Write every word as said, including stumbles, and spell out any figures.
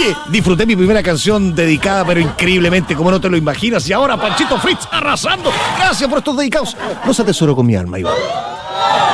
Oye, disfruté mi primera canción dedicada, pero increíblemente, como no te lo imaginas. Y ahora Panchito Fritz arrasando. Gracias por estos dedicados. Los atesoro con mi alma, Iván.